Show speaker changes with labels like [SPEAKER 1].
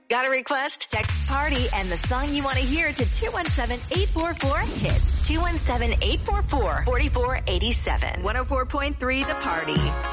[SPEAKER 1] Got a request? Text party and the song you want to hear to 217-844-HITS. 217-844-4487. 104.3 The Party.